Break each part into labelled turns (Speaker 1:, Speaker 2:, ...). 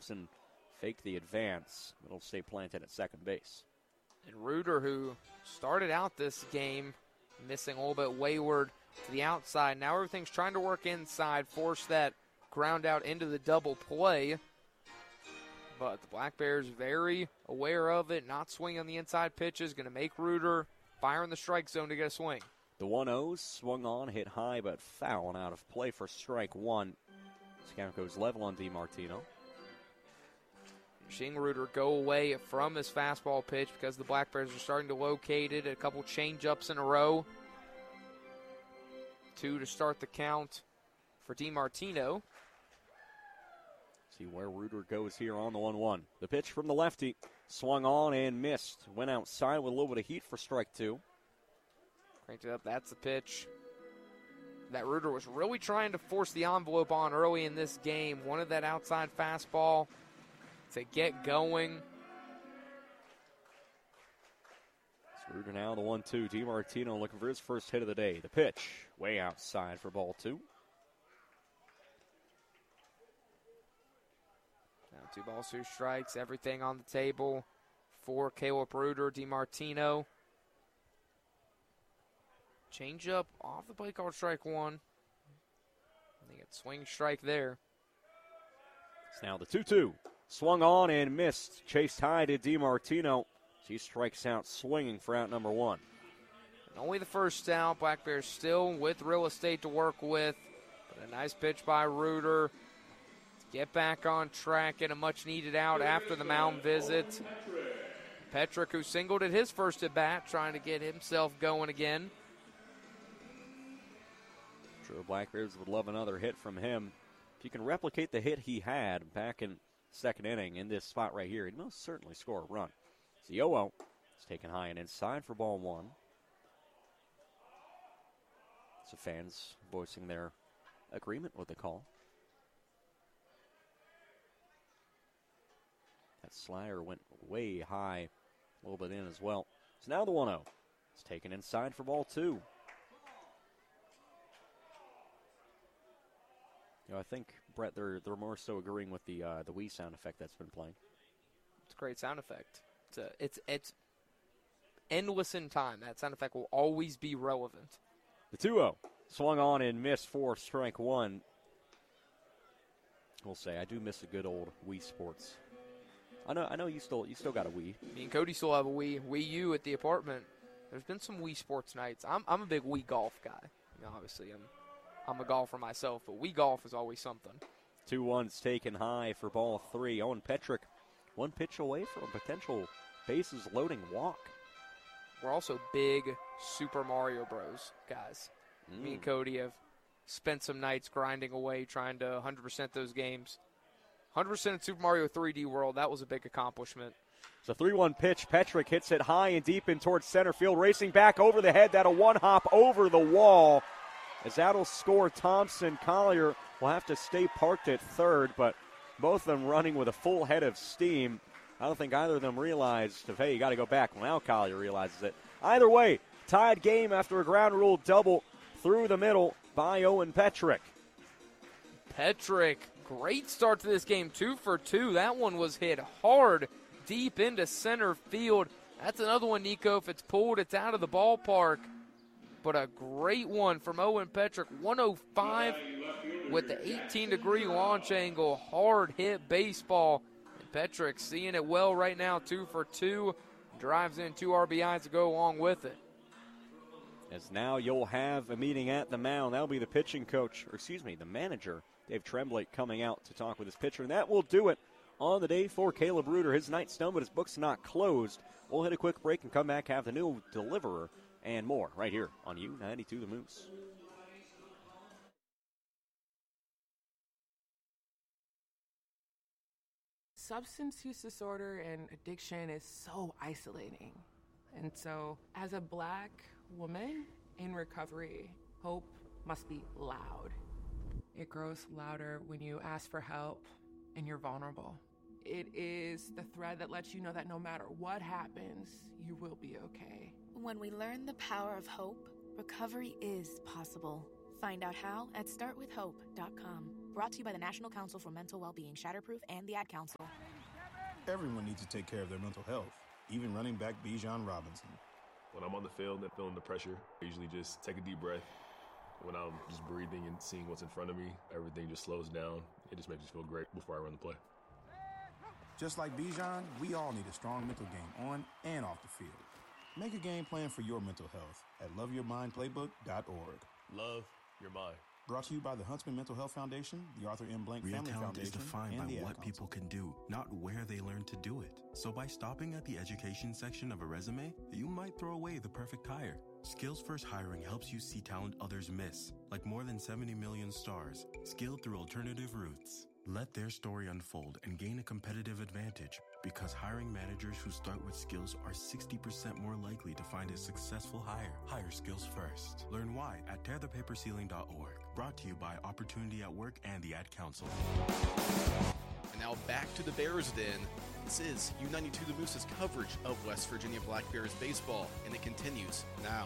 Speaker 1: Thompson faked the advance. It'll stay planted at second base.
Speaker 2: And Reuter, who started out this game missing a little bit wayward to the outside. Now everything's trying to work inside, force that ground out into the double play. But the Black Bears very aware of it, not swinging on the inside pitches, going to make Reuter fire in the strike zone to get a swing.
Speaker 1: The 1-0 swung on, hit high, but foul and out of play for strike one. This count goes level on DiMartino.
Speaker 2: Seeing Reuter go away from his fastball pitch because the Black Bears are starting to locate it. A couple change-ups in a row. 2 to start the count for DiMartino.
Speaker 1: See where Reuter goes here on the 1-1. The pitch from the lefty. Swung on and missed. Went outside with a little bit of heat for strike two.
Speaker 2: Cranked it up. That's the pitch that Reuter was really trying to force the envelope on early in this game. Wanted that outside fastball to get going.
Speaker 1: So Reuter now the 1-2. DiMartino looking for his first hit of the day. The pitch way outside for ball two.
Speaker 2: Now 2 balls, 2 strikes. Everything on the table for Caleb Reuter. DiMartino. Change up off the plate called strike one. They get swing strike there.
Speaker 1: It's now the 2-2. Swung on and missed. Chased high to DiMartino. He strikes out swinging for out number one.
Speaker 2: And only the first out. Black Bears still with real estate to work with. But a nice pitch by Reuter to get back on track. Get a much needed out after the mound visit. Petrick, who singled at his first at bat, trying to get himself going again.
Speaker 1: Sure, the Black Bears would love another hit from him. If you can replicate the hit he had back in second inning in this spot right here, he'd most certainly score a run. So 0-0 is taken high and inside for ball one. So fans voicing their agreement with the call. That slider went way high, a little bit in as well. So now the 1-0 is taken inside for ball two. You know, I think, Brett, they're more so agreeing with the Wii sound effect that's been playing.
Speaker 2: It's a great sound effect. It's endless in time. That sound effect will always be relevant.
Speaker 1: The 2-0 swung on and missed for strike one. We'll say I do miss a good old Wii Sports. I know you still got a Wii.
Speaker 2: Me and Cody still have a Wii U at the apartment. There's been some Wii Sports nights. I'm a big Wii golf guy. You know, obviously I'm a golfer myself, but Wii golf is always something.
Speaker 1: 2-1's taken high for ball three. Owen Petrick, one pitch away from a potential bases loading walk.
Speaker 2: We're also big Super Mario Bros. Guys. Me and Cody have spent some nights grinding away, trying to 100% those games. 100% in Super Mario 3D World, that was a big accomplishment.
Speaker 1: It's a 3-1 pitch. Petrick hits it high and deep in towards center field, racing back over the head. That'll one-hop over the wall. As that'll score Thompson. Collier will have to stay parked at third, but both of them running with a full head of steam. I don't think either of them realized, hey, you got to go back. Well, now Collier realizes it. Either way, tied game after a ground rule double through the middle by Owen Petrick.
Speaker 2: Petrick, great start to this game, 2 for 2. That one was hit hard deep into center field. That's another one, Nico. If it's pulled, it's out of the ballpark. But a great one from Owen Petrick. 105 with the 18-degree launch angle. Hard hit baseball. And Petrick seeing it well right now, 2 for 2. Drives in 2 RBIs to go along with it.
Speaker 1: As now you'll have a meeting at the mound. That'll be the pitching coach, the manager, Dave Tremblay, coming out to talk with his pitcher. And that will do it on the day for Caleb Reuter. His night's done, but his book's not closed. We'll hit a quick break and come back, have the new deliverer and more right here on U92 The Moose.
Speaker 3: Substance use disorder and addiction is so isolating. And so as a Black woman in recovery, hope must be loud. It grows louder when you ask for help and you're vulnerable. It is the thread that lets you know that no matter what happens, you will be okay.
Speaker 4: When we learn the power of hope, recovery is possible. Find out how at startwithhope.com.
Speaker 5: Brought to you by the National Council for Mental Wellbeing, Shatterproof, and the Ad Council.
Speaker 6: Everyone needs to take care of their mental health, even running back Bijan Robinson.
Speaker 7: When I'm on the field and feeling the pressure, I usually just take a deep breath. When I'm just breathing and seeing what's in front of me, everything just slows down. It just makes me feel great before I run the play.
Speaker 6: Just like Bijan, we all need a strong mental game on and off the field. Make a game plan for your mental health at loveyourmindplaybook.org.
Speaker 7: Love your mind.
Speaker 6: Brought to you by the Huntsman Mental Health Foundation, the Arthur M. Blank
Speaker 8: Real
Speaker 6: Family
Speaker 8: talent
Speaker 6: Foundation,
Speaker 8: is defined by
Speaker 6: and the Ad
Speaker 8: what
Speaker 6: Council.
Speaker 8: people can do, not where they learn to do it. So by stopping at the education section of a resume, you might throw away the perfect hire. Skills First Hiring helps you see talent others miss, like more than 70 million stars, skilled through alternative routes. Let their story unfold and gain a competitive advantage, because hiring managers who start with skills are 60% more likely to find a successful hire. Hire skills first. Learn why at tearthepaperceiling.org. Brought to you by Opportunity at Work and the Ad Council.
Speaker 9: And now back to the Bears Den. This is U92 The Moose's coverage of West Virginia Black Bears baseball, and it continues now.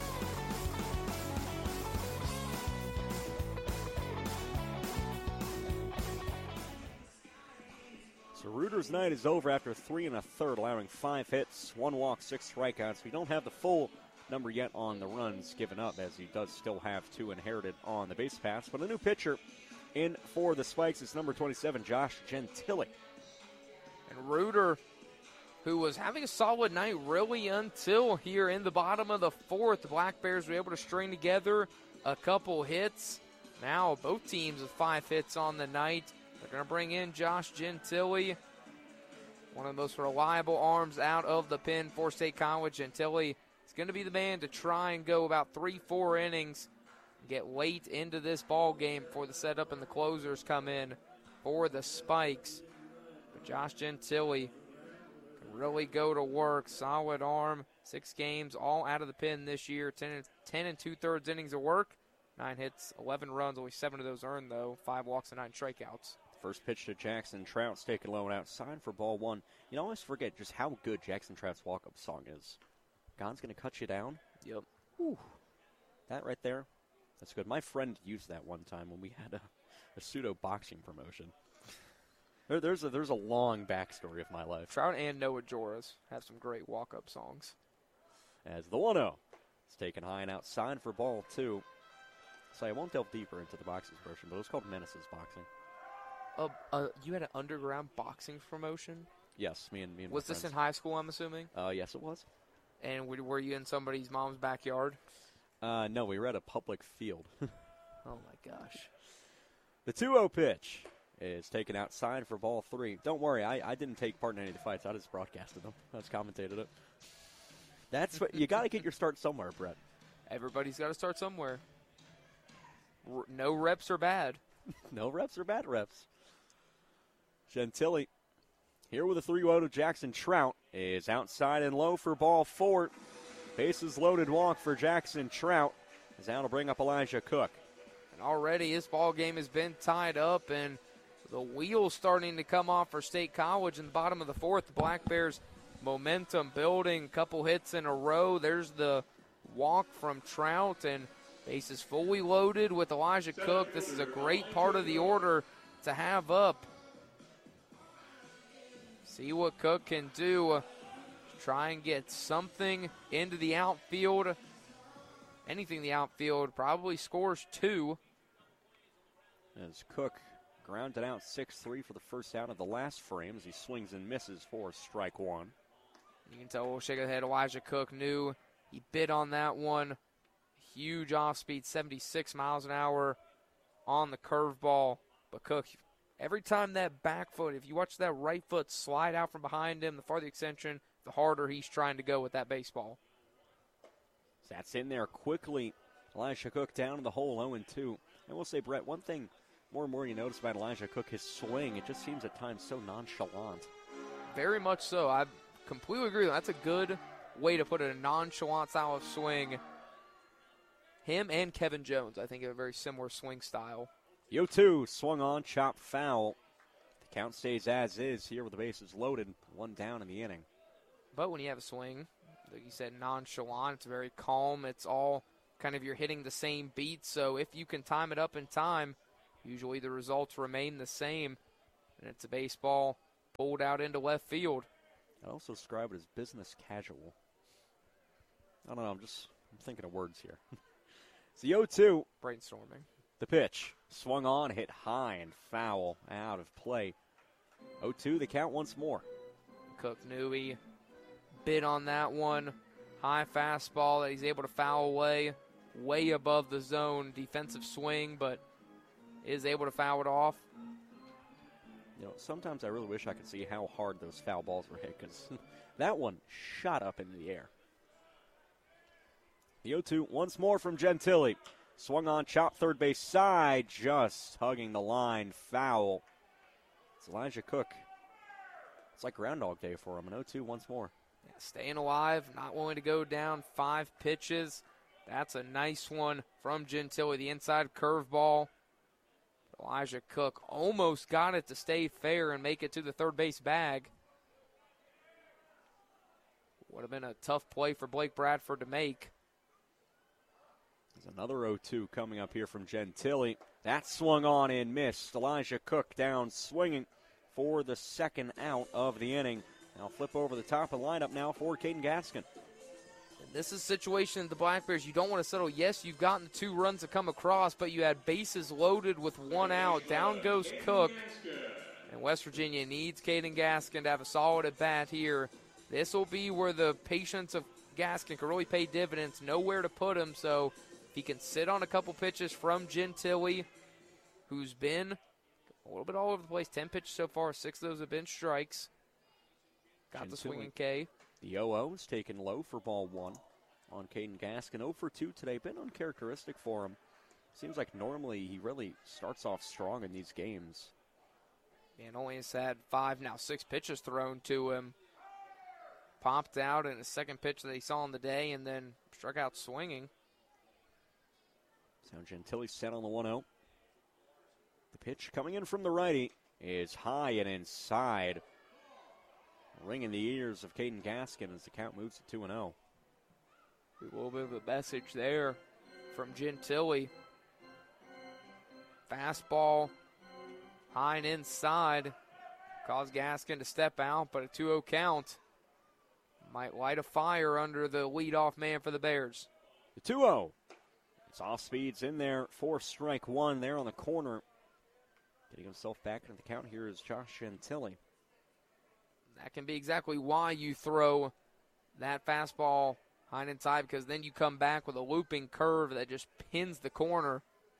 Speaker 1: So Reuter's night is over after 3 1/3, allowing 5 hits, 1 walk, 6 strikeouts. We don't have the full number yet on the runs given up, as he does still have 2 inherited on the base paths. But a new pitcher in for the Spikes is number 27, Josh Gentile.
Speaker 2: And Reuter, who was having a solid night really until here in the bottom of the 4th. The Black Bears were able to string together a couple hits. Now both teams with 5 hits on the night. They're going to bring in Josh Gentile, one of the most reliable arms out of the pen for State College. Gentile is going to be the man to try and go about 3-4 innings, get late into this ball game before the setup and the closers come in for the Spikes. But Josh Gentile can really go to work. Solid arm, 6 games, all out of the pen this year. 10 2/3 innings of work, 9 hits, 11 runs, only 7 of those earned, though. 5 walks and 9 strikeouts.
Speaker 1: First pitch to Jackson Trout's taken low and outside for ball 1. You always forget just how good Jackson Trout's walk-up song is. God's going to cut you down.
Speaker 2: Yep.
Speaker 1: Whew. That right there, that's good. My friend used that one time when we had a pseudo boxing promotion. There's a long backstory of my life.
Speaker 2: Trout and Noah Joras have some great walk-up songs.
Speaker 1: As the 1-0 is taken high and outside for ball 2. So I won't delve deeper into the boxing portion, but it was called Menaces Boxing.
Speaker 2: You had an underground boxing promotion?
Speaker 1: Yes, me and
Speaker 2: Was
Speaker 1: my
Speaker 2: this
Speaker 1: friends.
Speaker 2: in high school, I'm assuming?
Speaker 1: Yes, it was.
Speaker 2: And were you in somebody's mom's backyard?
Speaker 1: No, we were at a public field.
Speaker 2: Oh, my gosh.
Speaker 1: The 2-0 pitch is taken outside for ball 3. Don't worry, I didn't take part in any of the fights. I just broadcasted them. I just commentated it. That's what you got to get your start somewhere, Brett.
Speaker 2: Everybody's got to start somewhere. No reps are bad.
Speaker 1: No reps are bad reps. Gentile, here with a 3-0 to Jackson Trout, is outside and low for ball 4. Bases loaded walk for Jackson Trout. Is out to bring up Elijah Cook.
Speaker 2: And already his ball game has been tied up, and the wheels starting to come off for State College in the bottom of the 4th. The Black Bears momentum building, a couple hits in a row. There's the walk from Trout, and bases fully loaded with Elijah Cook. This is a great part of the order to have up. See what Cook can do. Try and get something into the outfield. Anything in the outfield, probably scores 2.
Speaker 1: As Cook grounded out 6-3 for the first out of the last frame as he swings and misses for strike 1.
Speaker 2: You can tell, we'll shake the head, Elijah Cook knew he bit on that one. Huge off-speed, 76 miles an hour on the curveball. But Cook, every time that back foot, if you watch that right foot slide out from behind him, the farther the extension, the harder he's trying to go with that baseball.
Speaker 1: That's in there quickly. Elijah Cook down in the hole, 0-2. I will say, Brett, one thing more and more you notice about Elijah Cook, his swing, it just seems at times so nonchalant.
Speaker 2: Very much so. I completely agree with that. That's a good way to put it, a nonchalant style of swing. Him and Kevin Jones, I think, have a very similar swing style.
Speaker 1: 0-2, swung on, chopped foul. The count stays as is here with the bases loaded, 1 down in the inning.
Speaker 2: But when you have a swing, like you said, nonchalant, it's very calm. It's all kind of you're hitting the same beat. So if you can time it up in time, Usually the results remain the same, and it's a baseball pulled out into left field.
Speaker 1: I also describe it as business casual. I don't know, I'm thinking of words here. It's the 0-2.
Speaker 2: Brainstorming.
Speaker 1: The pitch. Swung on, hit high and foul, out of play. 0-2, the count once more.
Speaker 2: Cook knew he bit on that one. High fastball that he's able to foul away, way above the zone. Defensive swing, but is able to foul it off.
Speaker 1: You know, sometimes I really wish I could see how hard those foul balls were hit, because that one shot up into the air. The 0-2 once more from Gentile. Swung on, chopped third base side, just hugging the line, foul. It's Elijah Cook. It's like Groundhog Day for him, an 0-2 once more.
Speaker 2: Yeah, staying alive, not willing to go down, 5 pitches. That's a nice one from Gentile, the inside curveball. Elijah Cook almost got it to stay fair and make it to the third base bag. Would have been a tough play for Blake Bradford to make.
Speaker 1: There's another 0-2 coming up here from Gentile. That swung on and missed. Elijah Cook down swinging for the second out of the inning. I'll flip over the top of the lineup now for Caden Gaskin.
Speaker 2: And this is a situation in the Black Bears you don't want to settle. Yes, you've gotten the 2 runs to come across, but you had bases loaded with 1 out. Down goes Cook. And West Virginia needs Caden Gaskin to have a solid at-bat here. This will be where the patience of Gaskin can really pay dividends. Nowhere to put him, so if he can sit on a couple pitches from Gentile, who's been a little bit all over the place. 10 pitches so far, 6 of those have been strikes. Got the swinging K.
Speaker 1: The 0-0 is taken low for ball 1 on Caden Gaskin. 0 for 2 today, been uncharacteristic for him. Seems like normally he really starts off strong in these games.
Speaker 2: And only has had 5, now 6 pitches thrown to him. Popped out in the second pitch that he saw on the day and then struck out swinging.
Speaker 1: So Gentile set on the 1-0. The pitch coming in from the righty is high and inside. Ringing the ears of Caden Gaskin as the count moves to 2-0.
Speaker 2: A little bit of a message there from Gentile. Fastball high and inside. Caused Gaskin to step out, but a 2-0 count might light a fire under the leadoff man for the Bears.
Speaker 1: The 2-0. It's off speeds in there for strike 1 there on the corner. Getting himself back into the count here is Josh Gentile.
Speaker 2: That can be exactly why you throw that fastball high and inside, because then you come back with a looping curve that just pins the corner.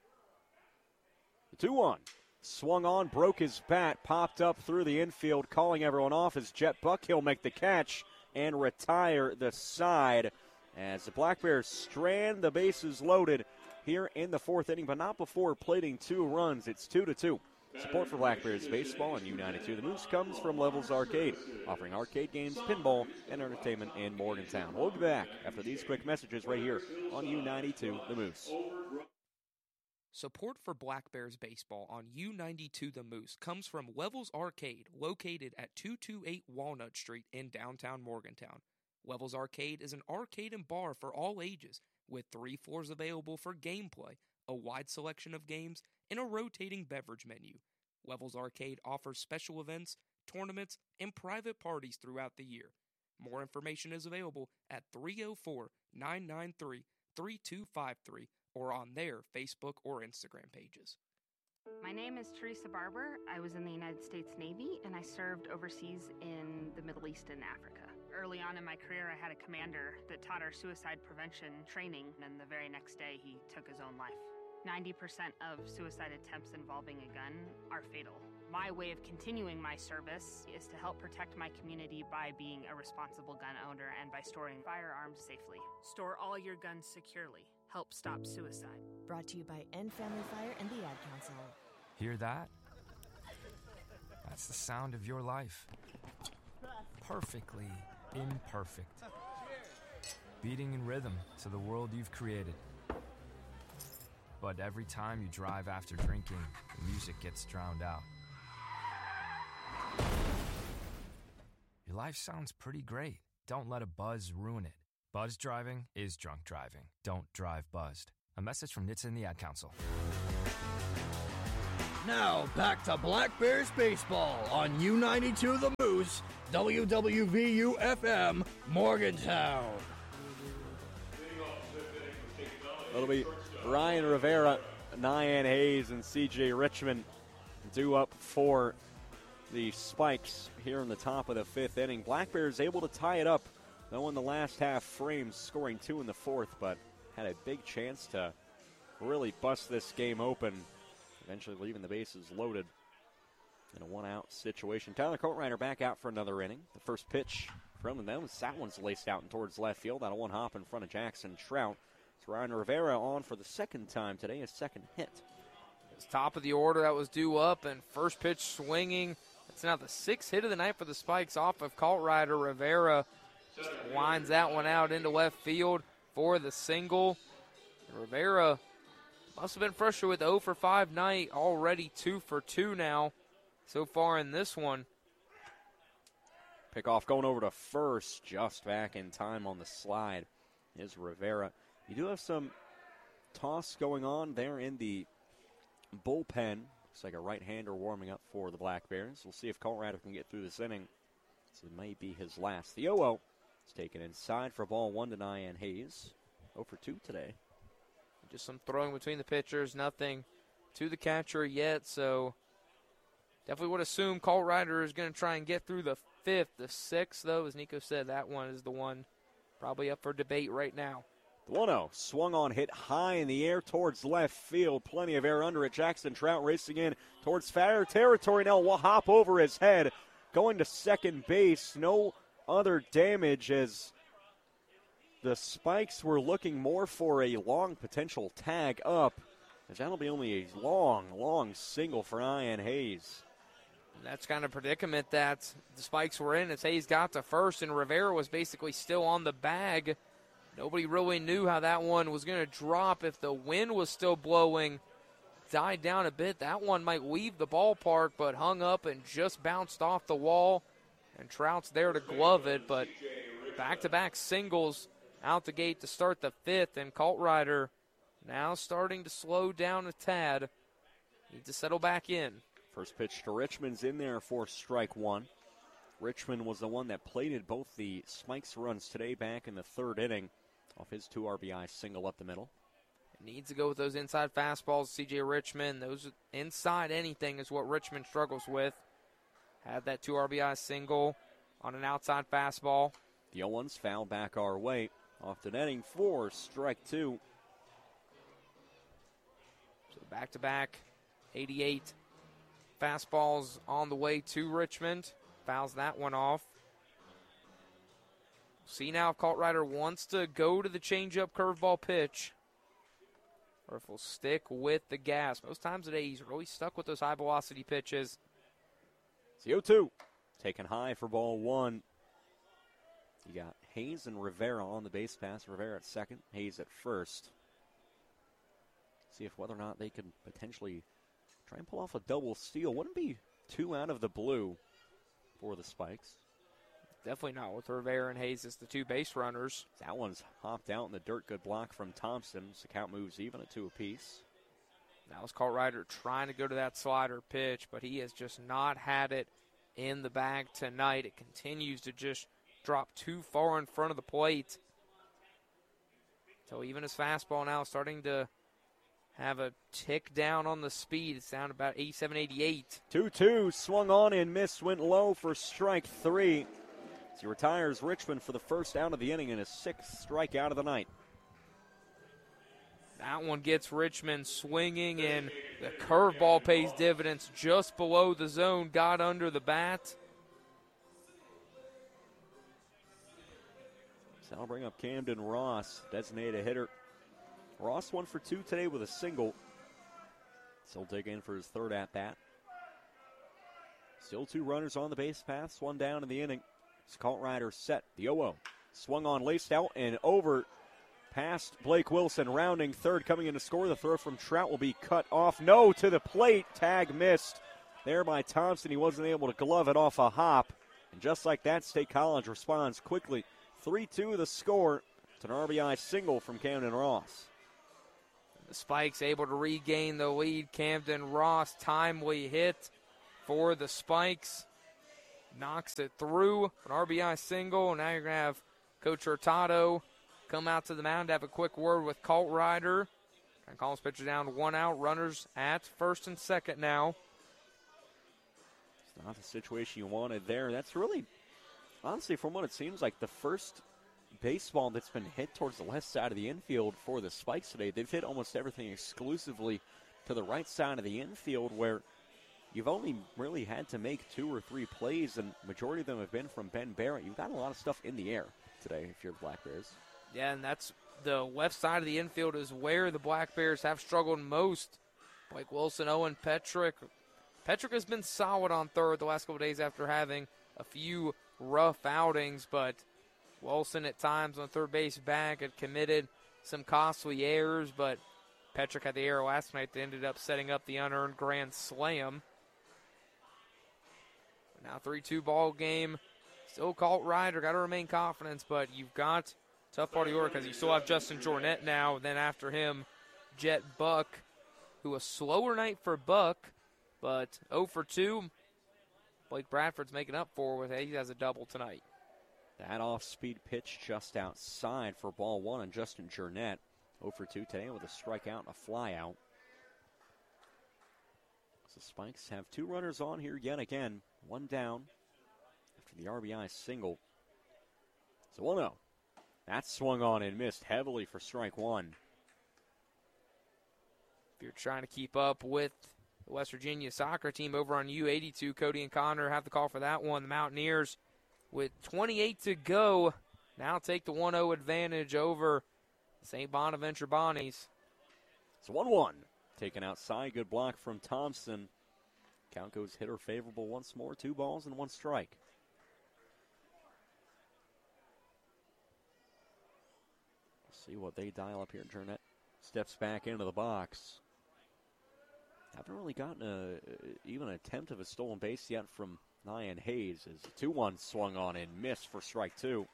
Speaker 1: The 2-1. Swung on, broke his bat, popped up through the infield, calling everyone off as Jet Buckhill make the catch and retire the side as the Black Bears strand the bases loaded here in the 4th inning, but not before plating 2 runs. It's 2-2. Support for Black Bears baseball on U92 The Moose comes from Levels Arcade, offering arcade games, pinball, and entertainment in Morgantown. We'll be back after these quick messages right here on U92 The Moose.
Speaker 10: Support for Black Bears baseball on U92 The Moose comes from Levels Arcade, located at 228 Walnut Street in downtown Morgantown. Levels Arcade is an arcade and bar for all ages, with 3 floors available for gameplay, a wide selection of games, and a rotating beverage menu. Levels Arcade offers special events, tournaments, and private parties throughout the year. More information is available at 304-993-3253 or on their Facebook or Instagram pages.
Speaker 11: My name is Teresa Barber. I was in the United States Navy, and I served overseas in the Middle East and Africa. Early on in my career, I had a commander that taught our suicide prevention training, and the very next day, he took his own life. 90% of suicide attempts involving a gun are fatal. My way of continuing my service is to help protect my community by being a responsible gun owner and by storing firearms safely. Store all your guns securely. Help stop suicide.
Speaker 5: Brought to you by End Family Fire and the Ad Council.
Speaker 12: Hear that? That's the sound of your life. Perfectly imperfect. Beating in rhythm to the world you've created. But every time you drive after drinking, the music gets drowned out. Your life sounds pretty great. Don't let a buzz ruin it. Buzz driving is drunk driving. Don't drive buzzed. A message from NHTSA and the Ad Council.
Speaker 13: Now back to Black Bears baseball on U92 The Moose, WWVU-FM, Morgantown.
Speaker 1: It'll be Ryan Rivera, Nyan Hayes, and C.J. Richmond due up for the Spikes here in the top of the fifth inning. Black Bears able to tie it up, though in the last half frame, scoring 2 in the fourth, but had a big chance to really bust this game open, eventually leaving the bases loaded in a one-out situation. Tyler Coatrider back out for another inning. The first pitch from them, that one's laced out and towards left field. That'll one hop in front of Jackson Trout. It's Ryan Rivera on for the second time today, his second hit.
Speaker 2: It's top of the order that was due up, and first pitch swinging. It's now the 6th hit of the night for the Spikes off of Coatrider. Rivera just winds that one out into left field for the single. Rivera must have been frustrated with the 0 for 5 night, already 2 for 2 now so far in this one.
Speaker 1: Pickoff going over to first, just back in time on the slide is Rivera. You do have some toss going on there in the bullpen. Looks like a right-hander warming up for the Black Bears. We'll see if Coatrider can get through this inning. This may be his last. The 0-0 is taken inside for ball 1 to Nyan Hayes. 0 for 2 today.
Speaker 2: Just some throwing between the pitchers, nothing to the catcher yet, so definitely would assume Coatrider is going to try and get through the 5th. The 6th, though, as Nico said, that one is the one probably up for debate right now.
Speaker 1: The 1-0 swung on, hit high in the air towards left field. Plenty of air under it. Jackson Trout racing in towards fair territory. Now will hop over his head. Going to second base. No other damage as the Spikes were looking more for a long potential tag up. As that'll be only a long single for Nyan Hayes.
Speaker 2: That's kind of predicament that the Spikes were in as Hayes got to first and Rivera was basically still on the bag. Nobody really knew how that one was going to drop. If the wind was still blowing, died down a bit, that one might leave the ballpark, but hung up and just bounced off the wall. And Trout's there to glove it, but back-to-back singles out the gate to start the 5th, and Coatrider now starting to slow down a tad. Need to settle back in.
Speaker 1: First pitch to Richmond's in there for strike 1. Richmond was the one that plated both the Spikes runs today back in the 3rd inning off his 2 RBI single up the middle.
Speaker 2: Needs to go with those inside fastballs, C.J. Richmond. Those inside anything is what Richmond struggles with. Had that 2 RBI single on an outside fastball.
Speaker 1: The 0-1's foul back our way. Off the netting for strike 2.
Speaker 2: So back-to-back 88 fastballs on the way to Richmond. Fouls that one off. See now if Coatrider wants to go to the changeup curveball pitch or if he'll stick with the gas. Most times today he's really stuck with those high-velocity pitches.
Speaker 1: It's the 0-2. Taken high for ball 1. You got Hayes and Rivera on the base pass. Rivera at second, Hayes at first. See if whether or not they can potentially try and pull off a double steal. Wouldn't be too out of the blue for the Spikes.
Speaker 2: Definitely not with Rivera and Hayes as the 2 base runners.
Speaker 1: That one's hopped out in the dirt. Good block from Thompson. The count moves even at 2 apiece.
Speaker 2: Now it's Coatrider trying to go to that slider pitch, but he has just not had it in the bag tonight. It continues to just drop too far in front of the plate. So even his fastball now starting to have a tick down on the speed. It's down about 87, 88.
Speaker 1: 2-2, swung on and missed, went low for strike 3. As he retires Richmond for the first out of the inning and his 6th strikeout of the night.
Speaker 2: That one gets Richmond swinging, and the curveball pays dividends just below the zone, got under the bat.
Speaker 1: So I'll bring up Camden Ross, designated hitter. Ross 1 for 2 today with a single. Still dig in for his 3rd at-bat. Still 2 runners on the base paths, 1 down in the inning. Coatrider set. The 0-0. Swung on, laced out, and over past Blake Wilson. Rounding third, coming in to score. The throw from Trout will be cut off. No, to the plate. Tag missed there by Thompson. He wasn't able to glove it off a hop. And just like that, State College responds quickly. 3-2 the score. It's an RBI single from Camden Ross.
Speaker 2: The Spikes able to regain the lead. Camden Ross, timely hit for the Spikes. Knocks it through. An RBI single. Now you're going to have Coach Hurtado come out to the mound to have a quick word with Colt Ryder. And calls pitcher down, 1 out. Runners at first and second now.
Speaker 1: It's not the situation you wanted there. That's really, honestly, from what it seems like, the first baseball that's been hit towards the left side of the infield for the Spikes today. They've hit almost everything exclusively to the right side of the infield, where you've only really had to make 2 or 3 plays, and majority of them have been from Ben Barrett. You've got a lot of stuff in the air today if you're the Black Bears.
Speaker 2: Yeah, and that's the left side of the infield is where the Black Bears have struggled most. Blake Wilson, Owen Petrick. Petrick has been solid on third the last couple days after having a few rough outings, but Wilson at times on third base back had committed some costly errors, but Petrick had the error last night that ended up setting up the unearned grand slam. Now 3-2 ball game. Still Colt Ryder, got to remain confident, but you've got tough part of the order because you still have Justin Jornet now. Then after him, Jet Buck, who a slower night for Buck, but 0 for 2. Blake Bradford's making up for with it. He has a double tonight.
Speaker 1: That off-speed pitch just outside for ball 1 on Justin Jornet. 0 for 2 today with a strikeout and a flyout. So Spikes have 2 runners on here yet again. 1 down after the RBI single. So 1-0. That swung on and missed heavily for strike 1.
Speaker 2: If you're trying to keep up with the West Virginia soccer team over on U82, Cody and Connor have the call for that one. The Mountaineers, with 28 to go, now take the 1-0 advantage over St. Bonaventure Bonnies.
Speaker 1: It's 1-1. Taken outside. Good block from Thompson. Count goes hitter favorable once more. 2 balls and 1 strike. See what they dial up here. Jornet steps back into the box. Haven't really gotten even an attempt of a stolen base yet from Nyan Hayes. As 2-1 swung on and missed for strike 2.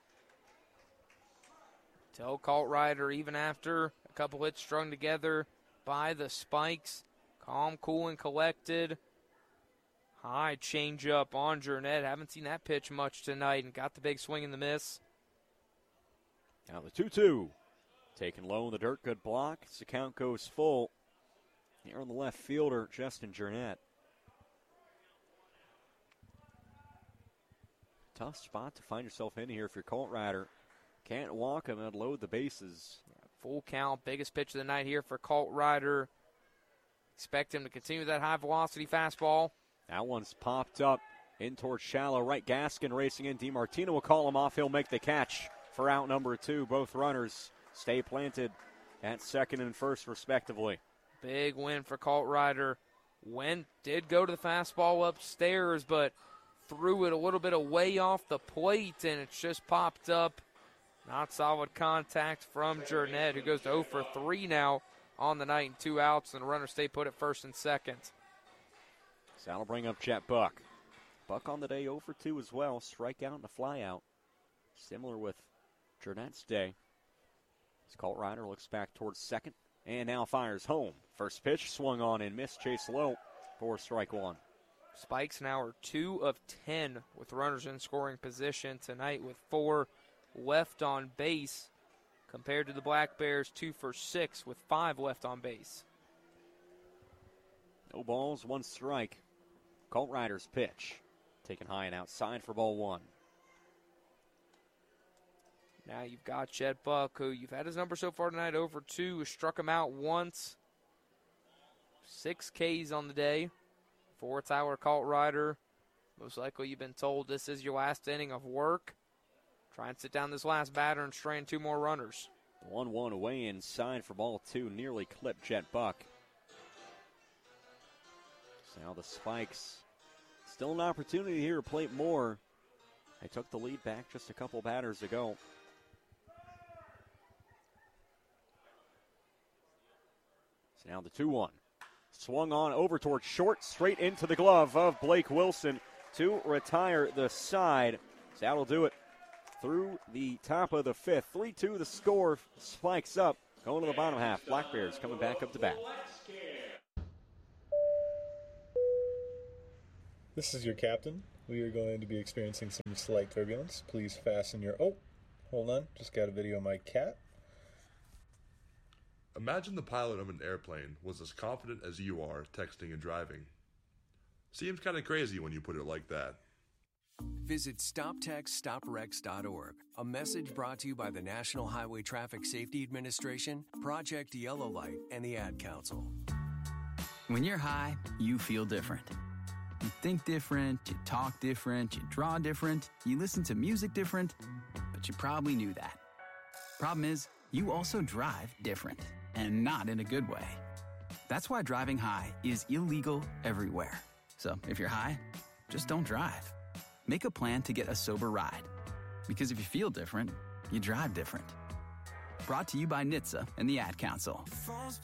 Speaker 2: Tell Colt Ryder, even after a couple hits strung together by the Spikes, calm, cool, and collected. High changeup on Jornet. Haven't seen that pitch much tonight and got the big swing and the miss.
Speaker 1: Now the 2-2. Taken low in the dirt, good block. As the count goes full. Here on the left fielder, Justin Jornet. Tough spot to find yourself in here if you're Colt Ryder. Can't walk him and load the bases.
Speaker 2: Full count, biggest pitch of the night here for Colt Ryder. Expect him to continue that high velocity fastball.
Speaker 1: That one's popped up in towards shallow right. Gaskin racing in. DiMartino will call him off. He'll make the catch for out number 2. Both runners stay planted at second and first, respectively.
Speaker 2: Big win for Colt Ryder. Did go to the fastball upstairs, but threw it a little bit away off the plate, and it's just popped up. Not solid contact from Jornet, who goes to 0 for 3 now on the night and 2 outs, and the runners stay put at first and second.
Speaker 1: So that'll bring up Jet Buck. Buck on the day 0 for 2 as well. Strikeout and a flyout. Similar with Jornet's day. As Colt Ryder looks back towards second and now fires home. First pitch swung on and missed. Chase low for strike 1.
Speaker 2: Spikes now are 2 of 10 with runners in scoring position tonight with 4 left on base compared to the Black Bears 2 for 6 with 5 left on base.
Speaker 1: No balls, 1 strike. Colt Ryder's pitch. Taken high and outside for ball 1.
Speaker 2: Now you've got Jet Buck, who you've had his number so far tonight, over 2. Struck him out once. 6 Ks on the day for Tyler Colt Ryder. Most likely you've been told this is your last inning of work. Try and sit down this last batter and strain 2 more runners.
Speaker 1: 1-1 away inside for ball 2. Nearly clipped Jet Buck. So now the Spikes. Still an opportunity here to play more. They took the lead back just a couple batters ago. So now the 2-1. Swung on over towards short, straight into the glove of Blake Wilson to retire the side. So that'll do it through the top of the 5th. 3-2 the score. Spikes up Going to the bottom half. Black Bears coming back up to bat.
Speaker 14: This is your captain. We are going to be experiencing some slight turbulence. Please fasten your... Oh, hold on. Just got a video of my cat.
Speaker 15: Imagine the pilot of an airplane was as confident as you are texting and driving. Seems kind of crazy when you put it like that.
Speaker 16: Visit StopTextStopWrecks.org. A message brought to you by the National Highway Traffic Safety Administration, Project Yellow Light, and the Ad Council.
Speaker 17: When you're high, you feel different. You think different, you talk different, you draw different, you listen to music different, but you probably knew that. Problem is, you also drive different, and not in a good way. That's why driving high is illegal everywhere. So if you're high, just don't drive. Make a plan to get a sober ride. Because if you feel different, you drive different. Brought to you by NHTSA and the Ad Council.